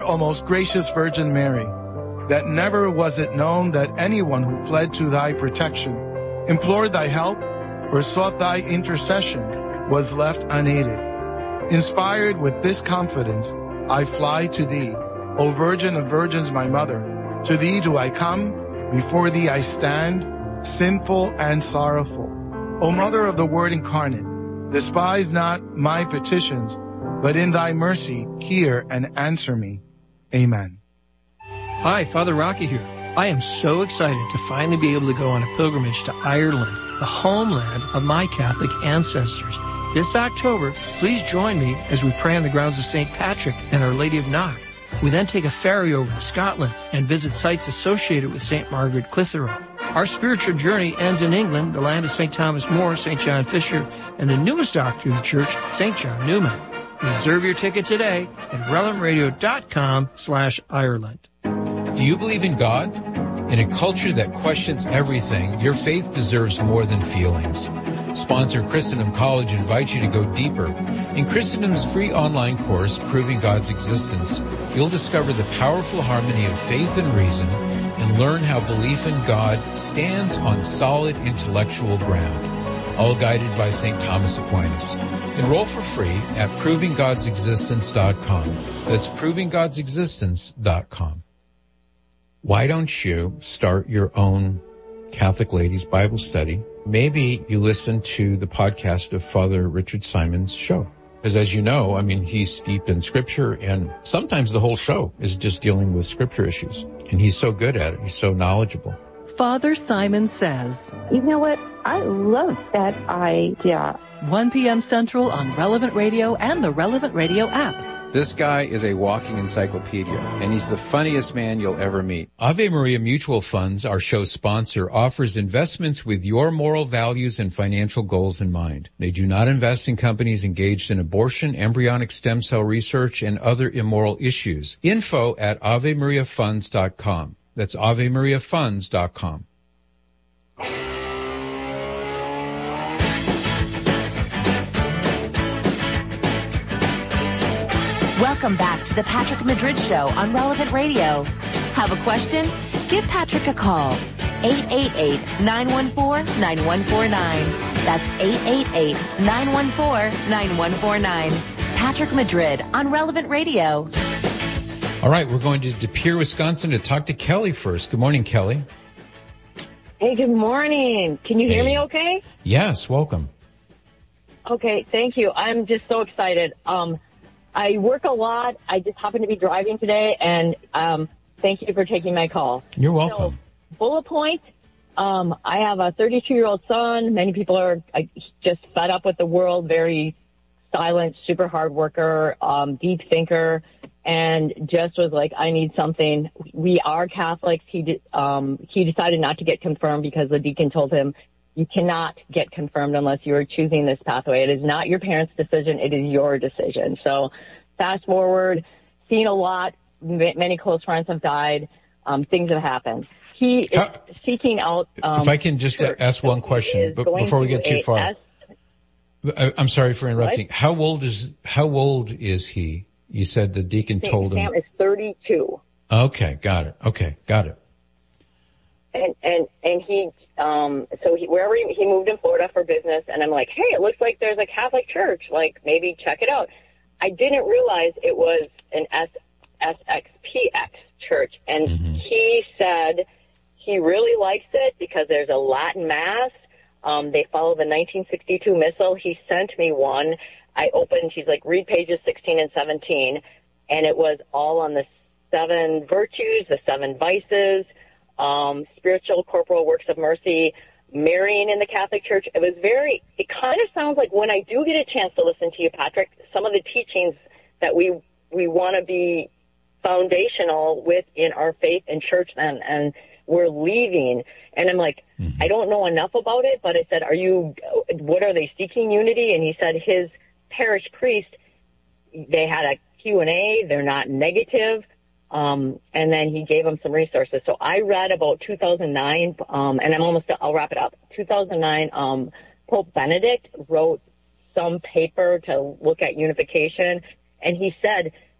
O most gracious Virgin Mary, that never was it known that anyone who fled to thy protection, implored thy help, or sought thy intercession was left unaided. Inspired with this confidence, I fly to thee, O Virgin of Virgins, my mother. To thee do I come, before thee I stand, sinful and sorrowful. O Mother of the Word incarnate, despise not my petitions, but in thy mercy hear and answer me. Amen. Hi, Father Rocky here. I am so excited to finally be able to go on a pilgrimage to Ireland, the homeland of my Catholic ancestors. This October, please join me as we pray on the grounds of St. Patrick and Our Lady of Knock. We then take a ferry over to Scotland and visit sites associated with St. Margaret Clitheroe. Our spiritual journey ends in England, the land of St. Thomas More, St. John Fisher, and the newest doctor of the church, St. John Newman. Reserve your ticket today at relevantradio.com/Ireland. Do you believe in God? In a culture that questions everything, your faith deserves more than feelings. Sponsor Christendom College invites you to go deeper. In Christendom's free online course, Proving God's Existence, you'll discover the powerful harmony of faith and reason and learn how belief in God stands on solid intellectual ground, all guided by St. Thomas Aquinas. Enroll for free at provinggodsexistence.com. That's provinggodsexistence.com. Why don't you start your own Catholic Ladies Bible study? Maybe you listen to the podcast of Father Richard Simon's show. Because as you know, he's steeped in Scripture, and sometimes the whole show is just dealing with Scripture issues. And he's so good at it. He's so knowledgeable. Father Simon Says. You know what? I love that idea. 1 p.m. Central on Relevant Radio and the Relevant Radio app. This guy is a walking encyclopedia, and he's the funniest man you'll ever meet. Ave Maria Mutual Funds, our show's sponsor, offers investments with your moral values and financial goals in mind. They do not invest in companies engaged in abortion, embryonic stem cell research, and other immoral issues. Info at AveMariaFunds.com. That's AveMariaFunds.com. Welcome back to the Patrick Madrid Show on Relevant Radio. Have a question? Give Patrick a call. 888-914-9149. That's 888-914-9149. Patrick Madrid on Relevant Radio. All right, we're going to De Pere, Wisconsin to talk to Kelly first. Good morning, Kelly. Hey, good morning. Can you hear me okay? Yes, welcome. Okay, thank you. I'm just so excited. I work a lot. I just happen to be driving today, and thank you for taking my call. You're welcome. So, bullet point, I have a 32-year-old son. Many people are just fed up with the world, very silent, super hard worker, deep thinker, and just was like, I need something. We are Catholics. He decided not to get confirmed because the deacon told him, you cannot get confirmed unless you are choosing this pathway. It is not your parents' decision. It is your decision. So fast forward, seen a lot. Many close friends have died. Things have happened. He is seeking out. If I can just ask one question before we get too far. I'm sorry for interrupting. What? How old is he? You said the deacon told him. Sam is 32. Okay, got it. And he, wherever he moved in Florida for business, and I'm like, hey, it looks like there's a Catholic church, like maybe check it out. I didn't realize it was an SXPX church, and he said he really likes it because there's a Latin Mass. They follow the 1962 Missal. He sent me one. I opened, he's like, read pages 16 and 17, and it was all on the 7 virtues, the 7 vices, spiritual, corporal works of mercy, marrying in the Catholic Church. It kind of sounds like, when I do get a chance to listen to you, Patrick, some of the teachings that we want to be foundational with in our faith and church, and we're leaving. And I'm like, I don't know enough about it, but I said, what are they seeking unity? And he said his parish priest, they had a Q&A, they're not negative. And then he gave him some resources. So I read about 2009, and I'll wrap it up. 2009, Pope Benedict wrote some paper to look at unification, and he said,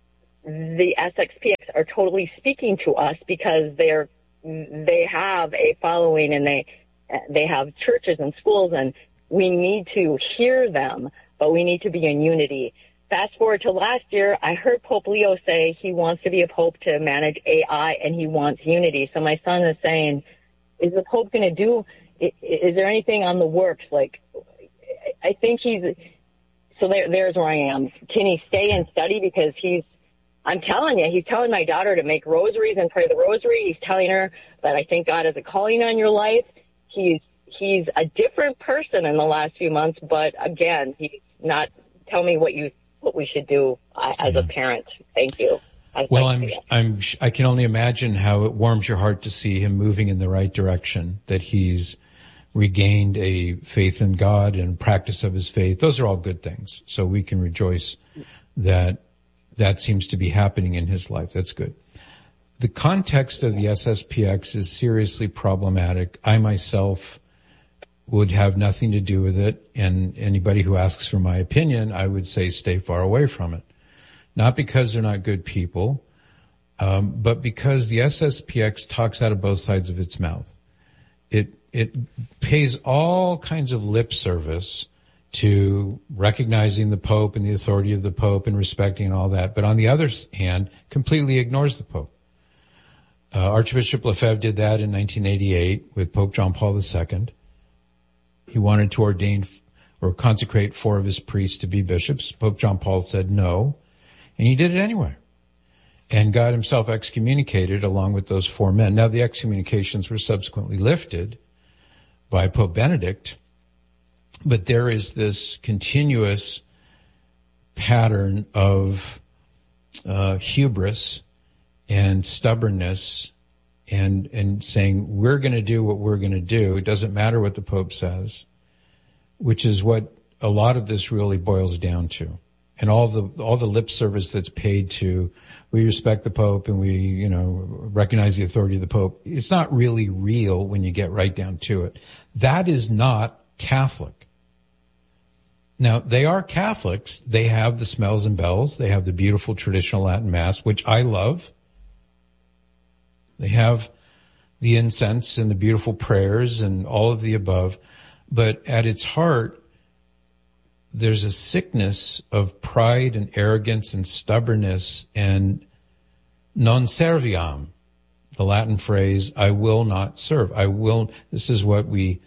the SXPX are totally speaking to us because they have a following and they have churches and schools, and we need to hear them, but we need to be in unity. Fast forward to last year, I heard Pope Leo say he wants to be a pope to manage AI, and he wants unity. So my son is saying, is the Pope going to do, is there anything on the works? Like, I think so there's where I am. Can he stay and study? Because I'm telling you, he's telling my daughter to make rosaries and pray the rosary. He's telling her that I think God has a calling on your life. He's a different person in the last few months, but again, he's not, tell me what we should do as a parent. Thank you. Well, I can only imagine how it warms your heart to see him moving in the right direction, that he's regained a faith in God and practice of his faith. Those are all good things. So we can rejoice that seems to be happening in his life. That's good. The context of the SSPX is seriously problematic. I myself would have nothing to do with it, and anybody who asks for my opinion, I would say stay far away from it. Not because they're not good people, but because the SSPX talks out of both sides of its mouth. It pays all kinds of lip service to recognizing the Pope and the authority of the Pope and respecting all that, but on the other hand, completely ignores the Pope. Archbishop Lefebvre did that in 1988 with Pope John Paul II. He wanted to ordain or consecrate 4 of his priests to be bishops. Pope John Paul said no, and he did it anyway. And God himself excommunicated along with those 4 men. Now the excommunications were subsequently lifted by Pope Benedict, but there is this continuous pattern of hubris and stubbornness and saying, we're going to do what we're going to do. It doesn't matter what the Pope says, which is what a lot of this really boils down to. And all the lip service that's paid to, we respect the Pope and we, recognize the authority of the Pope. It's not really real when you get right down to it. That is not Catholic. Now, they are Catholics. They have the smells and bells. They have the beautiful traditional Latin Mass, which I love. They have the incense and the beautiful prayers and all of the above. But at its heart, there's a sickness of pride and arrogance and stubbornness and non serviam, the Latin phrase, I will not serve. This is what we,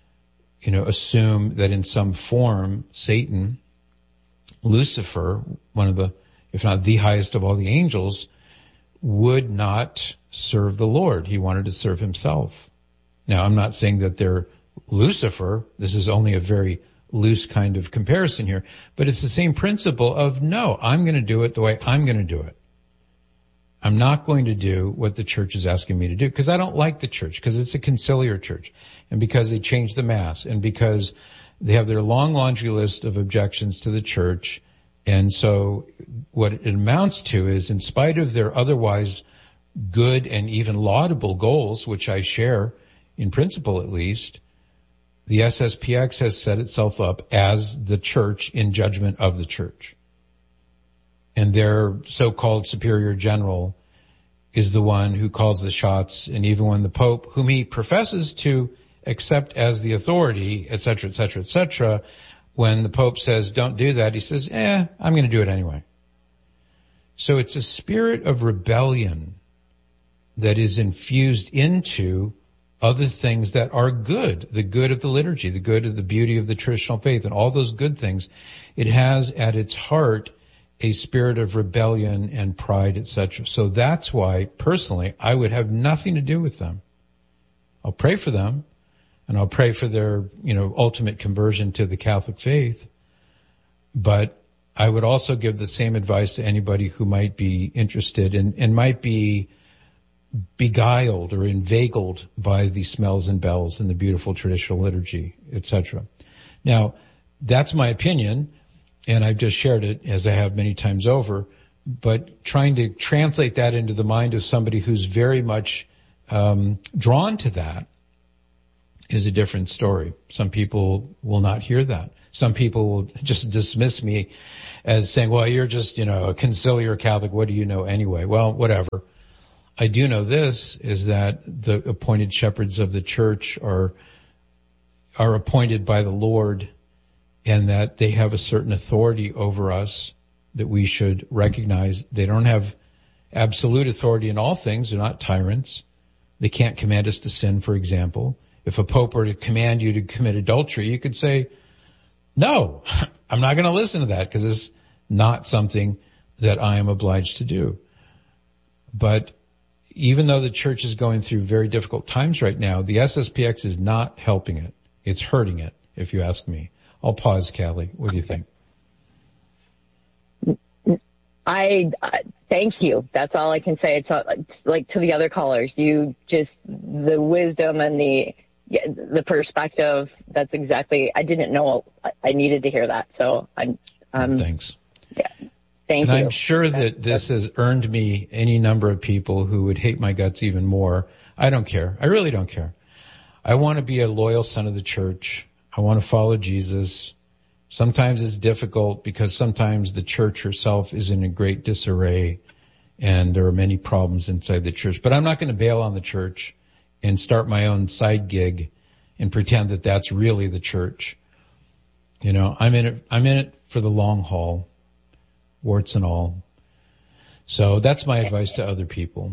assume that in some form, Satan, Lucifer, one of the, if not the highest of all the angels, would not serve the Lord. He wanted to serve himself. Now, I'm not saying that they're Lucifer. This is only a very loose kind of comparison here, but it's the same principle of, no, I'm going to do it the way I'm going to do it. I'm not going to do what the church is asking me to do because I don't like the church, because it's a conciliar church, and because they changed the Mass, and because they have their long laundry list of objections to the church. And so what it amounts to is, in spite of their otherwise good and even laudable goals, which I share in principle at least, the SSPX has set itself up as the church in judgment of the church. And their so-called superior general is the one who calls the shots. And even when the Pope, whom he professes to accept as the authority, et cetera, when the Pope says, don't do that, he says, I'm going to do it anyway. So it's a spirit of rebellion that is infused into other things that are good, the good of the liturgy, the good of the beauty of the traditional faith, and all those good things. It has at its heart a spirit of rebellion and pride, etc. So that's why, personally, I would have nothing to do with them. I'll pray for them, and I'll pray for their, ultimate conversion to the Catholic faith. But I would also give the same advice to anybody who might be interested and might be beguiled or inveigled by the smells and bells and the beautiful traditional liturgy, etc. Now, that's my opinion, and I've just shared it, as I have many times over, but trying to translate that into the mind of somebody who's very much drawn to that is a different story. Some people will not hear that. some people will just dismiss me as saying, well, you're just, a conciliar Catholic. What do you know anyway? Well, whatever. I do know this, is that the appointed shepherds of the church are appointed by the Lord, and that they have a certain authority over us that we should recognize. They don't have absolute authority in all things. They're not tyrants. They can't command us to sin, for example. If a pope were to command you to commit adultery, you could say, no, I'm not going to listen to that because it's not something that I am obliged to do. But even though the church is going through very difficult times right now, the SSPX is not helping it. It's hurting it, if you ask me. I'll pause, Callie. What do you think? I thank you. That's all I can say. It's like to the other callers, the wisdom and the perspective. That's exactly. I didn't know. I needed to hear that. So thanks. Yeah. Thank you. And I'm sure that this has earned me any number of people who would hate my guts even more. I don't care. I really don't care. I want to be a loyal son of the church. I want to follow Jesus. Sometimes it's difficult because sometimes the church herself is in a great disarray and there are many problems inside the church. But I'm not going to bail on the church and start my own side gig and pretend that that's really the church. I'm in it for the long haul, warts and all. So that's my advice to other people.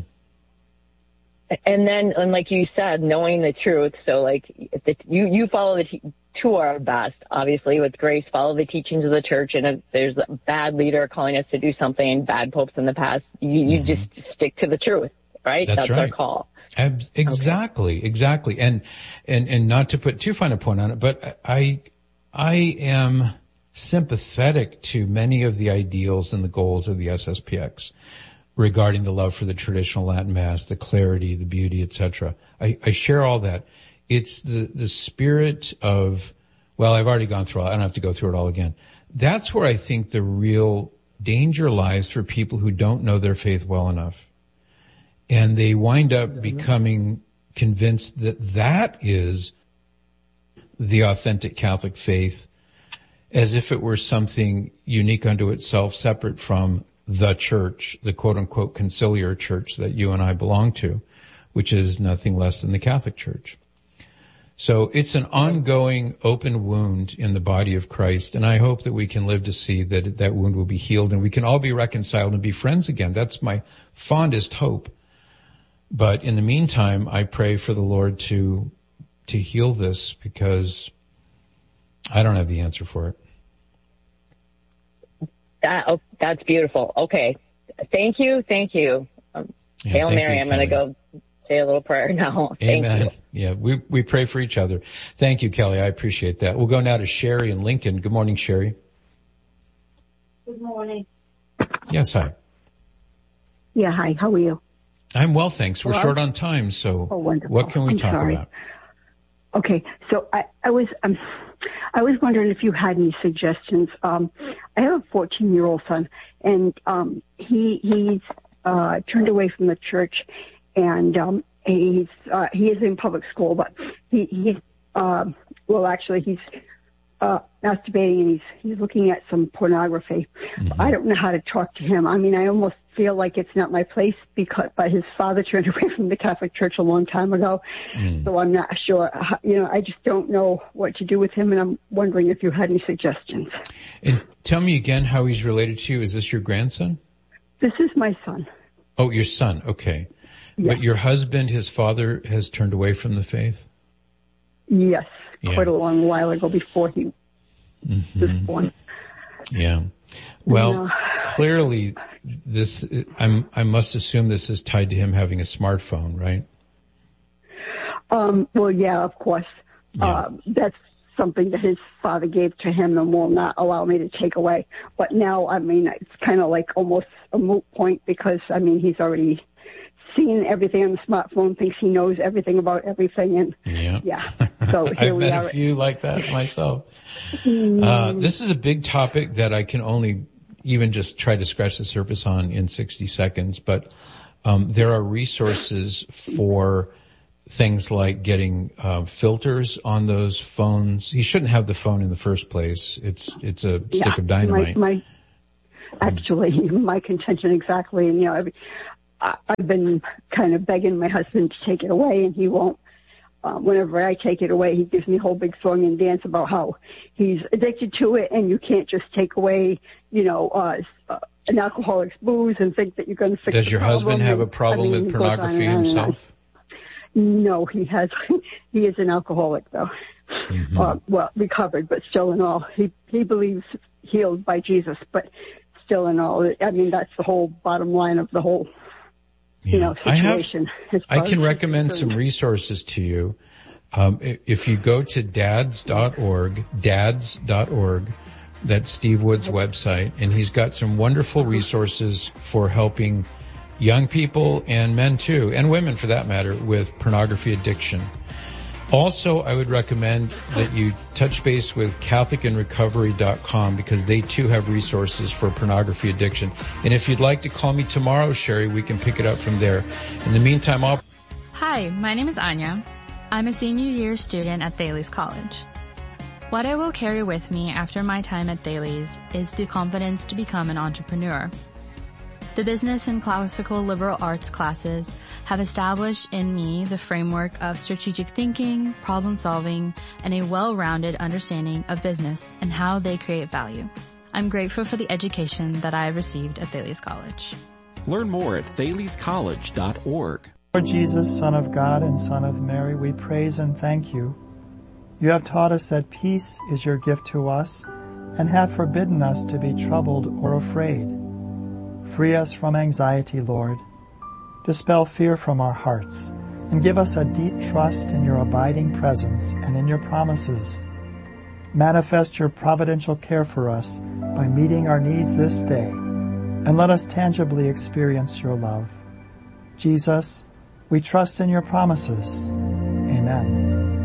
And then, and like you said, knowing the truth. So like you follow to our best, obviously, with grace, follow the teachings of the church. And if there's a bad leader calling us to do something, bad popes in the past, you just stick to the truth, right? That's right. Our call. Exactly. And not to put too fine a point on it, but I am sympathetic to many of the ideals and the goals of the SSPX regarding the love for the traditional Latin Mass, the clarity, the beauty, etc. I share all that. It's the spirit of, well, I've already gone through all, I don't have to go through it all again. That's where I think the real danger lies for people who don't know their faith well enough. And they wind up becoming convinced that that is the authentic Catholic faith, as if it were something unique unto itself, separate from the church, the quote-unquote conciliar church that you and I belong to, which is nothing less than the Catholic Church. So it's an ongoing open wound in the body of Christ, and I hope that we can live to see that that wound will be healed and we can all be reconciled and be friends again. That's my fondest hope. But in the meantime, I pray for the Lord to heal this, because I don't have the answer for it. That's beautiful. Okay. Thank you. Hail Mary. I'm going to go say a little prayer now. Amen. Thank you. Yeah, we pray for each other. Thank you, Kelly. I appreciate that. We'll go now to Sherry in Lincoln. Good morning, Sherry. Good morning. Yes, hi. Yeah, hi. How are you? I'm well, thanks. We're short on time, so what can we talk about? Okay, so I was wondering if you had any suggestions. I have a 14-year-old son, and he's turned away from the church, and he is in public school, but he's masturbating, and he's looking at some pornography. Mm-hmm. I don't know how to talk to him. I mean, I almost feel like it's not my place, but his father turned away from the Catholic Church a long time ago. So I'm not sure, I just don't know what to do with him, and I'm wondering if you had any suggestions. And tell me again how he's related to you. Is this your grandson? This is my son. Oh, your son. Okay. Yeah. But your husband, his father, has turned away from the faith? Yes. Yeah. Quite a long while ago, before he was born. Yeah. Well, clearly I must assume this is tied to him having a smartphone, right? Well, yeah, of course. Yeah. That's something that his father gave to him and will not allow me to take away. But now, I mean, it's kind of like almost a moot point, because, I mean, he's already seen everything on the smartphone, thinks he knows everything about everything, and yeah. So here I've we met are. a few like that myself. This is a big topic that I can only even just try to scratch the surface on in 60 seconds, but there are resources for things like getting filters on those phones. He shouldn't have the phone in the first place. It's a stick of dynamite. Actually, my contention exactly. And, I've been kind of begging my husband to take it away, and he won't. Whenever I take it away, he gives me a whole big song and dance about how he's addicted to it, and you can't just take away, an alcoholic's booze and think that you're going to fix Does the your problem. husband have a problem with pornography himself? No, he has. He is an alcoholic, though. Mm-hmm. Recovered, but still in all, he believes healed by Jesus, but still in all, I mean, that's the whole bottom line of the whole, situation. I can recommend some resources to you. If you go to dads.org, that's Steve Wood's website, and he's got some wonderful resources for helping young people and men too, and women for that matter, with pornography addiction. Also, I would recommend that you touch base with CatholicInRecovery.com because they too have resources for pornography addiction. And if you'd like to call me tomorrow, Sherry, we can pick it up from there. In the meantime, Hi, my name is Anya. I'm a senior year student at Thales College. What I will carry with me after my time at Thales is the confidence to become an entrepreneur. The business and classical liberal arts classes have established in me the framework of strategic thinking, problem solving, and a well-rounded understanding of business and how they create value. I'm grateful for the education that I have received at Thales College. Learn more at thalescollege.org. Lord Jesus, Son of God and Son of Mary, we praise and thank you. You have taught us that peace is your gift to us and have forbidden us to be troubled or afraid. Free us from anxiety, Lord. Dispel fear from our hearts and give us a deep trust in your abiding presence and in your promises. Manifest your providential care for us by meeting our needs this day, and let us tangibly experience your love. Jesus, we trust in your promises. Amen.